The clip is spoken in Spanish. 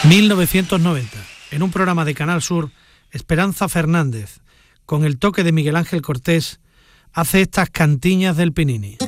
1990, en un programa de Canal Sur, Esperanza Fernández, con el toque de Miguel Ángel Cortés, hace estas cantiñas del Pinini.